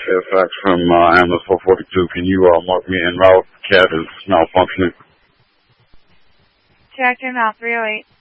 Fairfax from Ambulance 442. Can you mark me en route? CAT is malfunctioning. Check in now, 308.